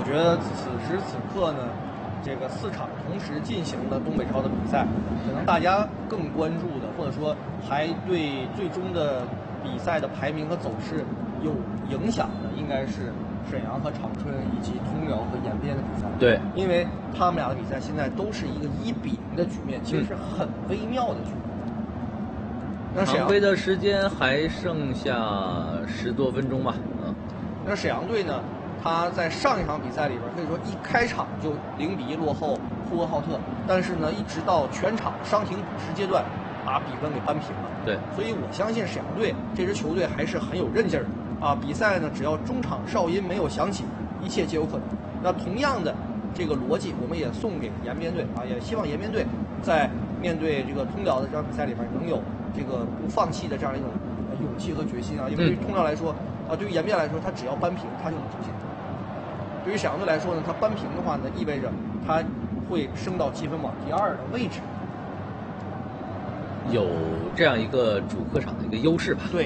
我觉得此时此刻呢，这个4场同时进行的东北超的比赛，可能大家更关注的，或者说还对最终的比赛的排名和走势有影响的，应该是沈阳和长春以及通辽和延边的比赛。 对， 因为他们俩的比赛现在都是一个1-0的局面，其实是很微妙的局面。那常规的时间还剩下10多分钟吧。 那沈阳队呢？他在上一场比赛里边可以说一开场就0-1落后呼和浩特，但是呢，一直到全场伤停补时阶段，把比分给扳平了。 对， 所以我相信沈阳队这支球队还是很有韧劲儿的啊！比赛呢，只要中场哨音没有响起，一切皆有可能。那同样的这个逻辑，我们也送给延边队啊，也希望延边队在面对这个通辽的这场比赛里边能有这个不放弃的这样一种勇气和决心啊！因为对于通辽来说啊，对于延边来说，他只要扳平，他就能出线。对于沈阳队来说呢，他扳平的话呢，意味着他会升到积分榜第2的位置， 有这样一个主客场的一个优势吧。 对，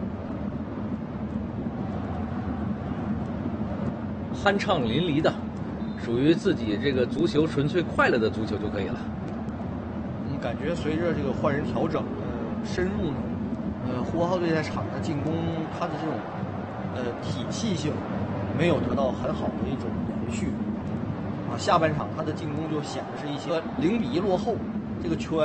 酣畅淋漓的，属于自己这个足球纯粹快乐的足球就可以了。 感觉随着这个换人调整深入呢，呼和浩特队在场上进攻，他的这种体系性没有得到很好的一种延续啊。下半场他的进攻就显得是一些0-1落后，这个球员